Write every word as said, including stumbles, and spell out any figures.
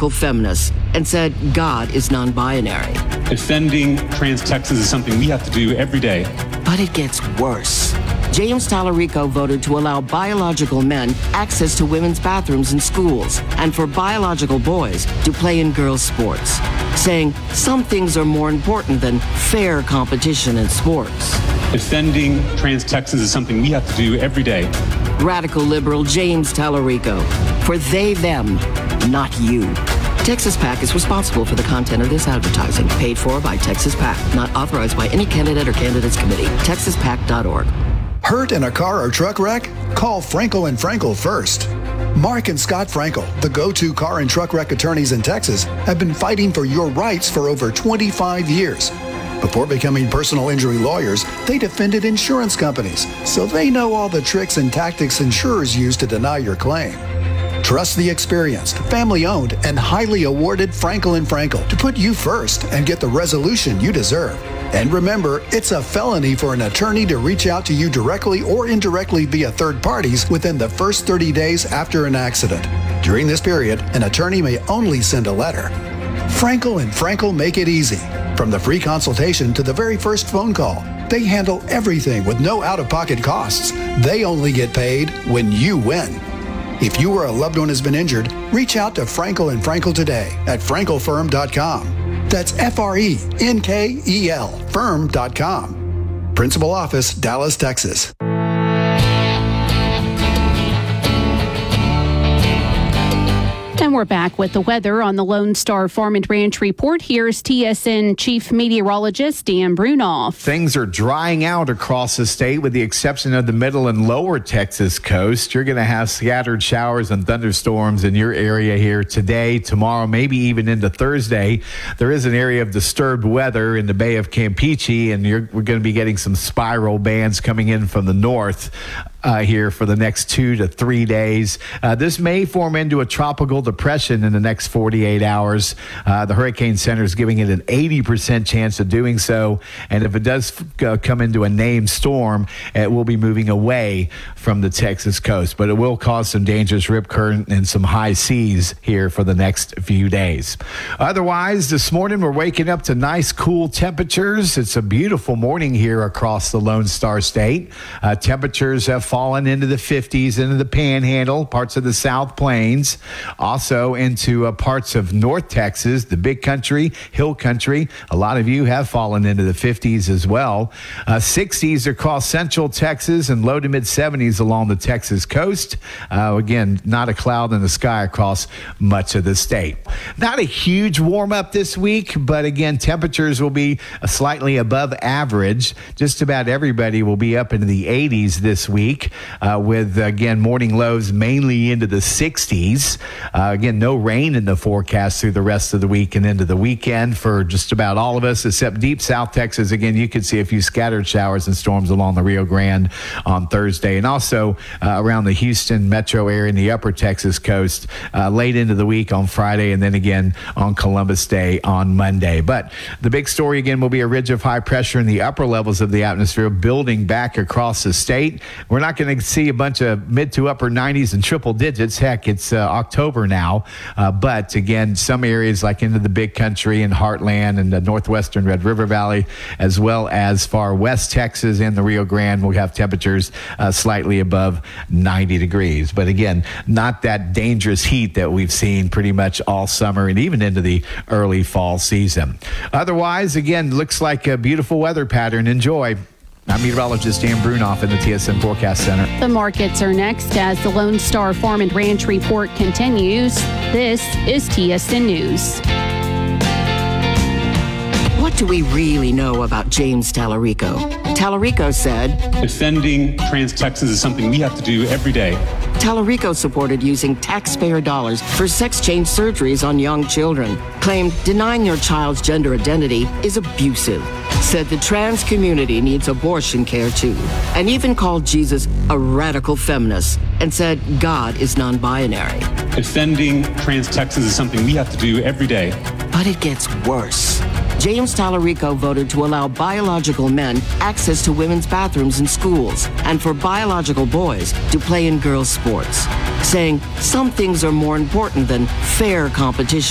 radical feminist and said God is non-binary. Defending trans Texans is something we have to do every day. But it gets worse. James Tallarico voted to allow biological men access to women's bathrooms in schools and for biological boys to play in girls' sports, saying some things are more important than fair competition in sports. Defending trans Texans is something we have to do every day. Radical liberal James Tallarico. For they, them, not you. Texas PAC is responsible for the content of this advertising, paid for by Texas PAC, not authorized by any candidate or candidates committee. texas pac dot org. Hurt in a car or truck wreck? Call Frankel and Frankel first. Mark and Scott Frankel, the go-to car and truck wreck attorneys in Texas, have been fighting for your rights for over twenty-five years. Before becoming personal injury lawyers, they defended insurance companies, so they know all the tricks and tactics insurers use to deny your claim. Trust the experienced, family-owned, and highly awarded Frankel and Frankel to put you first and get the resolution you deserve. And remember, it's a felony for an attorney to reach out to you directly or indirectly via third parties within the first thirty days after an accident. During this period, an attorney may only send a letter. Frankel and Frankel make it easy. From the free consultation to the very first phone call, they handle everything with no out-of-pocket costs. They only get paid when you win. If you or a loved one has been injured, reach out to Frankel and Frankel today at frankel firm dot com. That's F R E N K E L firm dot com. Principal office, Dallas, Texas. And we're back with the weather on the Lone Star Farm and Ranch Report. Here's T S N Chief Meteorologist Dan Brunoff. Things are drying out across the state with the exception of the middle and lower Texas coast. You're going to have scattered showers and thunderstorms in your area here today, tomorrow, maybe even into Thursday. There is an area of disturbed weather in the Bay of Campeche, and you're, we're going to be getting some spiral bands coming in from the north. Uh, here for the next two to three days. Uh, this may form into a tropical depression in the next forty-eight hours. Uh, the Hurricane Center is giving it an eighty percent chance of doing so. And if it does uh, come into a named storm, it will be moving away from the Texas coast. But it will cause some dangerous rip current and some high seas here for the next few days. Otherwise, this morning we're waking up to nice cool temperatures. It's a beautiful morning here across the Lone Star State. Uh, temperatures have fallen into the fifties, into the Panhandle, parts of the South Plains, also into uh, parts of North Texas, the Big Country, Hill Country. A lot of you have fallen into the fifties as well. Uh, sixties across Central Texas and low to mid seventies along the Texas coast. Uh, again, not a cloud in the sky across much of the state. Not a huge warm up this week, but again, temperatures will be slightly above average. Just about everybody will be up into the eighties this week. Uh, with, again, morning lows mainly into the sixties. Uh, again, no rain in the forecast through the rest of the week and into the weekend for just about all of us, except deep South Texas. Again, you could see a few scattered showers and storms along the Rio Grande on Thursday, and also uh, around the Houston metro area and the upper Texas coast uh, late into the week on Friday, and then again on Columbus Day on Monday. But the big story, again, will be a ridge of high pressure in the upper levels of the atmosphere building back across the state. We're not going to see a bunch of mid to upper nineties and triple digits. Heck, it's uh, October now. Uh, but again, some areas like into the Big Country and Heartland and the northwestern Red River Valley, as well as far west Texas and the Rio Grande, will have temperatures uh, slightly above ninety degrees. But again, not that dangerous heat that we've seen pretty much all summer and even into the early fall season. Otherwise, again, looks like a beautiful weather pattern. Enjoy. I'm meteorologist Dan Brunoff in the T S N Forecast Center. The markets are next as the Lone Star Farm and Ranch Report continues. This is T S N News. What do we really know about James Tallarico? Tallarico said, Defending trans Texans is something we have to do every day. Tallarico supported using taxpayer dollars for sex change surgeries on young children, claimed denying your child's gender identity is abusive, said the trans community needs abortion care too, and even called Jesus a radical feminist and said God is non-binary. Defending trans Texans is something we have to do every day. But it gets worse. James Tallarico voted to allow biological men access to women's bathrooms in schools and for biological boys to play in girls' sports, saying some things are more important than fair competition